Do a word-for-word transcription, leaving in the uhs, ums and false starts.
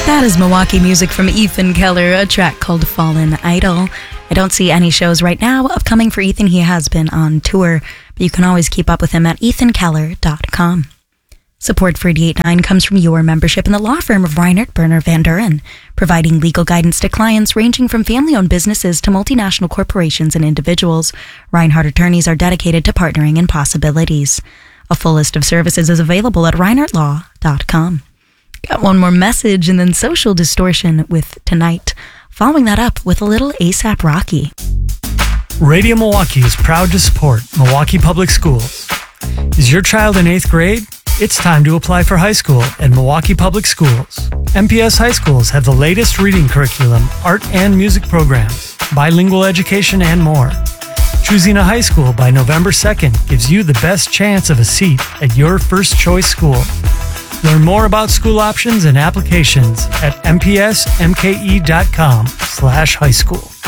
That is Milwaukee music from Ethan Keller, a track called Fallen Idol. I don't see any shows right now upcoming for Ethan. He has been on tour, but you can always keep up with him at ethan keller dot com. Support for eighty-eight point nine comes from your membership in the law firm of Reinhardt Berner Van Duren, providing legal guidance to clients ranging from family-owned businesses to multinational corporations and individuals. Reinhardt attorneys are dedicated to partnering in possibilities. A full list of services is available at reinhardt law dot com. Got one more message and then Social Distortion with Tonight. Following that up with a little ASAP Rocky. Radio Milwaukee is proud to support Milwaukee Public Schools. Is your child in eighth grade? It's time to apply for high school at Milwaukee Public Schools. M P S high schools have the latest reading curriculum, art and music programs, bilingual education, and more. Choosing a high school by November second gives you the best chance of a seat at your first choice school. Learn more about school options and applications at m p s m k e dot com slash high school.